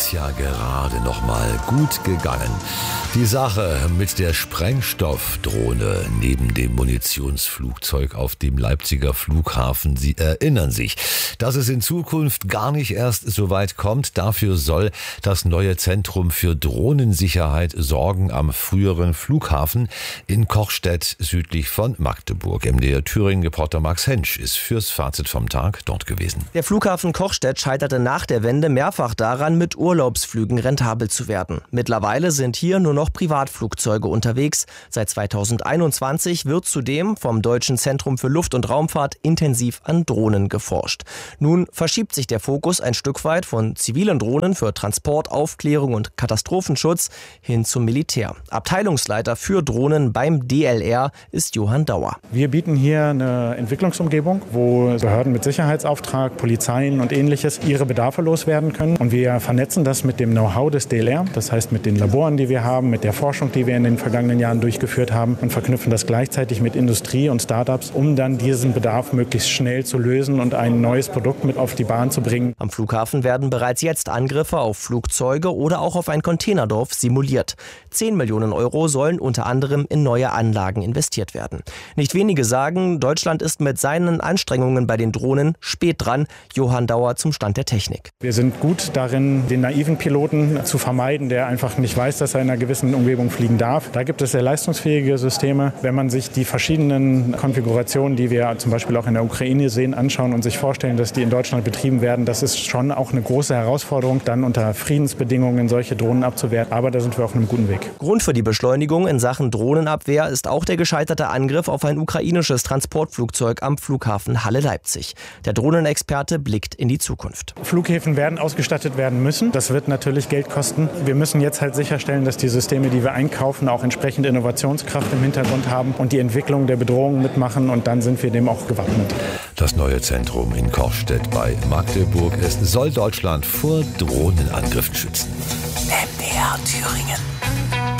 ist ja gerade noch mal gut gegangen. Die Sache mit der Sprengstoffdrohne neben dem Munitionsflugzeug auf dem Leipziger Flughafen. Sie erinnern sich, dass es in Zukunft gar nicht erst so weit kommt. Dafür soll das neue Zentrum für Drohnensicherheit sorgen am früheren Flughafen in Kochstedt südlich von Magdeburg. MDR Thüringen-Reporter Max Hensch ist fürs Fazit vom Tag dort gewesen. Der Flughafen Kochstedt scheiterte nach der Wende mehrfach daran, mit Urlaubsflügen rentabel zu werden. Mittlerweile sind hier nur noch Privatflugzeuge unterwegs. Seit 2021 wird zudem vom Deutschen Zentrum für Luft- und Raumfahrt intensiv an Drohnen geforscht. Nun verschiebt sich der Fokus ein Stück weit von zivilen Drohnen für Transport, Aufklärung und Katastrophenschutz hin zum Militär. Abteilungsleiter für Drohnen beim DLR ist Johann Dauer. Wir bieten hier eine Entwicklungsumgebung, wo Behörden mit Sicherheitsauftrag, Polizeien und Ähnliches ihre Bedarfe loswerden können. Und wir vernetzen das mit dem Know-how des DLR, das heißt mit den Laboren, die wir haben, mit der Forschung, die wir in den vergangenen Jahren durchgeführt haben und verknüpfen das gleichzeitig mit Industrie und Startups, um dann diesen Bedarf möglichst schnell zu lösen und ein neues Produkt mit auf die Bahn zu bringen. Am Flughafen werden bereits jetzt Angriffe auf Flugzeuge oder auch auf ein Containerdorf simuliert. 10 Millionen Euro sollen unter anderem in neue Anlagen investiert werden. Nicht wenige sagen, Deutschland ist mit seinen Anstrengungen bei den Drohnen spät dran. Johann Dauer zum Stand der Technik. Wir sind gut darin, den naiven Piloten zu vermeiden, der einfach nicht weiß, dass er in einer gewissen Umgebung fliegen darf. Da gibt es sehr leistungsfähige Systeme. Wenn man sich die verschiedenen Konfigurationen, die wir zum Beispiel auch in der Ukraine sehen, anschauen und sich vorstellen, dass die in Deutschland betrieben werden, das ist schon auch eine große Herausforderung, dann unter Friedensbedingungen solche Drohnen abzuwehren. Aber da sind wir auf einem guten Weg. Grund für die Beschleunigung in Sachen Drohnenabwehr ist auch der gescheiterte Angriff auf ein ukrainisches Transportflugzeug am Flughafen Halle-Leipzig. Der Drohnenexperte blickt in die Zukunft. Flughäfen werden ausgestattet werden müssen. Das wird natürlich Geld kosten. Wir müssen jetzt halt sicherstellen, dass die Systeme, die wir einkaufen, auch entsprechend Innovationskraft im Hintergrund haben und die Entwicklung der Bedrohungen mitmachen. Und dann sind wir dem auch gewappnet. Das neue Zentrum in Kochstedt bei Magdeburg soll Deutschland vor Drohnenangriffen schützen. MDR Thüringen.